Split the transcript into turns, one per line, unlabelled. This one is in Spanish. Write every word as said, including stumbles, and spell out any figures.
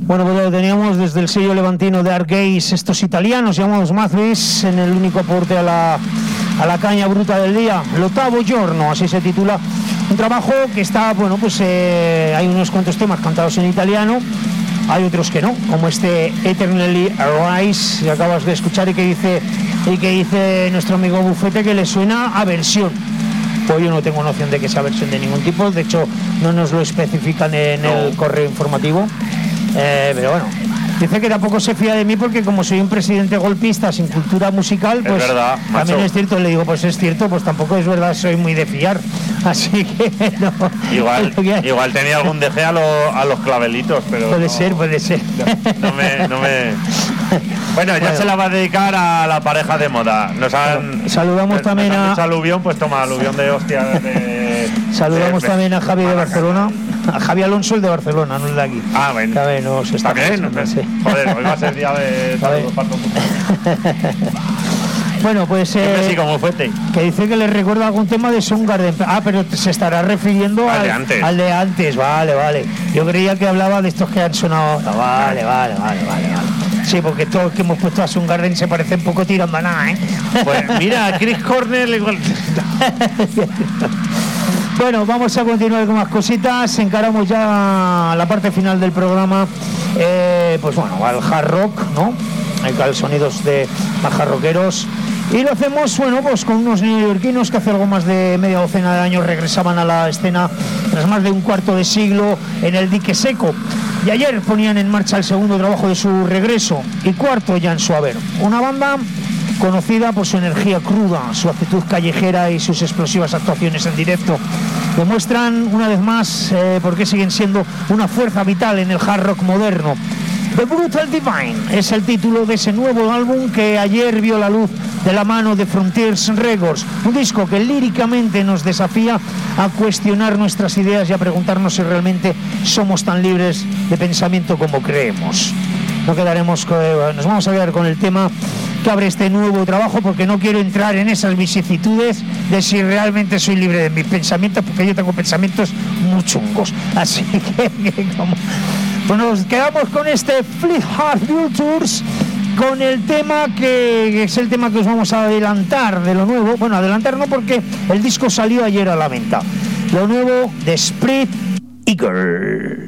Bueno, pues lo teníamos desde el sello levantino de Arcades, estos italianos llamados Mazris, en el único aporte a la, a la caña bruta del día, l'ottavo giorno, así se titula. Un trabajo que está, bueno, pues eh, hay unos cuantos temas cantados en italiano, hay otros que no, como este Eternally Arise, que acabas de escuchar y que dice, y que dice nuestro amigo Bufete que le suena a versión. Pues yo no tengo noción de que sea versión de ningún tipo, de hecho no nos lo especifican en no. el correo informativo. Eh, pero bueno, dice que tampoco se fía de mí porque como soy un presidente golpista sin cultura musical, pues
es verdad,
también es cierto. Le digo, pues es cierto, pues tampoco es verdad, soy muy de fiar, así que no.
Igual, igual tenía algún deje a, lo, a los clavelitos, pero
puede
no,
ser, puede ser.
No, no me, no me. Bueno, ya bueno. Se la va a dedicar a la pareja de moda. Nos han,
bueno, saludamos nos, también
nos
a
aluvión, pues toma aluvión de hostia. De,
saludamos
de,
también a Javi de Barcelona. A Javi Alonso, el de Barcelona, no el de aquí.
Ah, bueno.
Cabe, no, se está
bien, no sé. Joder, hoy va a ser día de saludos para todo el mundo.
Bueno, pues eh,
sí, como fuerte.
Que dice que le recuerda algún tema de Soundgarden. Ah, pero se estará refiriendo
al,
al,
de antes.
al de antes. Vale, vale. Yo creía que hablaba de estos que han sonado. No, vale, vale, vale, vale, vale. Sí, porque todos los que hemos puesto a Soundgarden se parecen un poco tirando a nada, ¿eh?
Pues mira, Chris Cornell igual.
Bueno, vamos a continuar con más cositas. Encaramos ya la parte final del programa. Eh, pues bueno, al hard rock, ¿no? Hay sonidos de más hard rockeros. Y lo hacemos, bueno, pues con unos neoyorquinos que hace algo más de media docena de años regresaban a la escena tras más de un cuarto de siglo en el dique seco. Y ayer ponían en marcha el segundo trabajo de su regreso y cuarto ya en su haber. Una banda conocida por su energía cruda, su actitud callejera y sus explosivas actuaciones en directo. Demuestran una vez más eh, por qué siguen siendo una fuerza vital en el hard rock moderno. The Brutal Divine es el título de ese nuevo álbum que ayer vio la luz de la mano de Frontiers Records, un disco que líricamente nos desafía a cuestionar nuestras ideas y a preguntarnos si realmente somos tan libres de pensamiento como creemos. No quedaremos, nos vamos a quedar con el tema que abre este nuevo trabajo porque no quiero entrar en esas vicisitudes de si realmente soy libre de mis pensamientos, porque yo tengo pensamientos muy chungos. Así que, que como, pues nos quedamos con este Flip Hard Vultures, con el tema que, que es el tema que os vamos a adelantar de lo nuevo. Bueno, adelantar no, porque el disco salió ayer a la venta. Lo nuevo de Spread Eagle.